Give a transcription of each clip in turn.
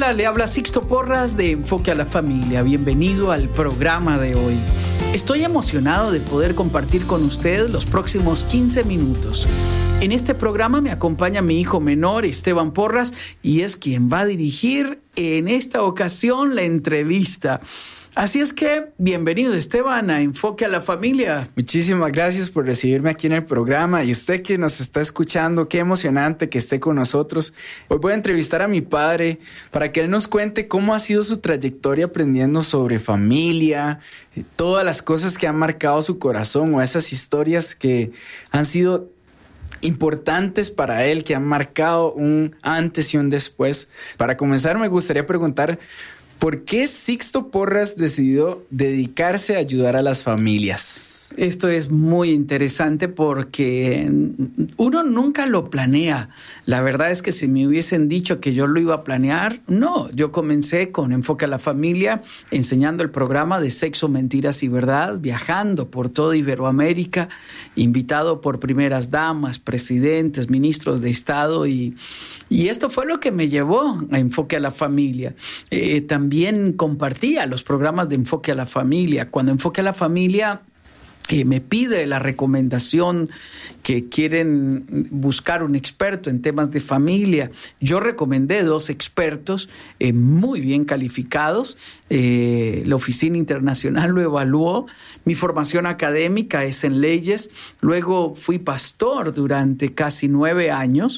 Hola, le habla Sixto Porras de Enfoque a la Familia. Bienvenido al programa de hoy. Estoy emocionado de poder compartir con usted los próximos 15 minutos. En este programa me acompaña mi hijo menor, Esteban Porras, y es quien va a dirigir en esta ocasión la entrevista. Así es que, bienvenido Esteban a Enfoque a la Familia. Muchísimas gracias por recibirme aquí en el programa y usted que nos está escuchando, qué emocionante que esté con nosotros. Hoy voy a entrevistar a mi padre para que él nos cuente cómo ha sido su trayectoria aprendiendo sobre familia, todas las cosas que han marcado su corazón o esas historias que han sido importantes para él, que han marcado un antes y un después. Para comenzar, me gustaría preguntar, ¿por qué Sixto Porras decidió dedicarse a ayudar a las familias? Esto es muy interesante porque uno nunca lo planea. La verdad es que si me hubiesen dicho que yo lo iba a planear, no. Yo comencé con Enfoque a la Familia, enseñando el programa de Sexo, Mentiras y Verdad, viajando por toda Iberoamérica, invitado por primeras damas, presidentes, ministros de Estado y esto fue lo que me llevó a Enfoque a la Familia. También compartía los programas de Enfoque a la Familia. Cuando Enfoque a la Familia me pide la recomendación que quieren buscar un experto en temas de familia, yo recomendé 2 expertos muy bien calificados. La Oficina Internacional lo evaluó. Mi formación académica es en leyes. Luego fui pastor durante casi 9 años.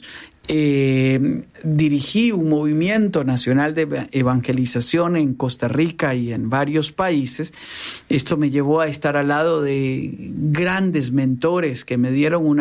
Dirigí un movimiento nacional de evangelización en Costa Rica y en varios países. Esto me llevó a estar al lado de grandes mentores que me dieron una